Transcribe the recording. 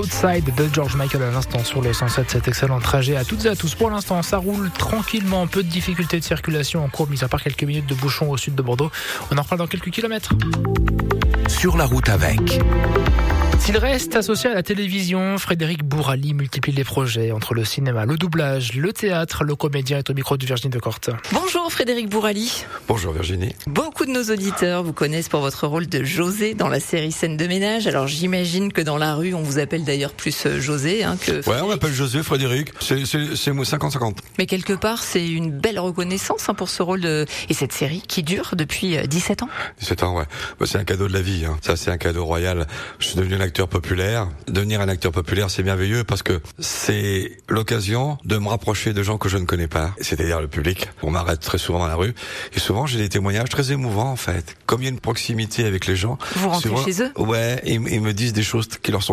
Outside de George Michael à l'instant sur le 107. Cet excellent trajet à toutes et à tous. Pour l'instant, ça roule tranquillement. Peu de difficultés de circulation en cours, mis à part quelques minutes de bouchons au sud de Bordeaux. On en reparle dans quelques kilomètres. Sur la route avec. S'il reste associé à la télévision, Frédéric Bourali multiplie les projets entre le cinéma, le doublage, le théâtre. Le comédien est au micro de Virginie Decorte. Bonjour Frédéric Bourali. Bonjour Virginie. Beaucoup de nos auditeurs vous connaissent pour votre rôle de José dans la série Scène de ménage. Alors j'imagine que dans la rue, on vous appelle d'ailleurs plus José que Frédéric. Ouais, on m'appelle José, Frédéric. C'est 50-50. Mais quelque part, c'est une belle reconnaissance pour ce rôle et cette série qui dure depuis 17 ans. 17 ans, ouais. C'est un cadeau de la vie. Ça, c'est un cadeau royal. Je suis devenu un acteur populaire. Devenir un acteur populaire, c'est merveilleux parce que c'est l'occasion de me rapprocher de gens que je ne connais pas, c'est-à-dire le public. On m'arrête très souvent dans la rue et souvent j'ai des témoignages très émouvants en fait. Comme il y a une proximité avec les gens. Vous rentrez souvent, chez eux ? Ouais, ils me disent des choses qui leur sont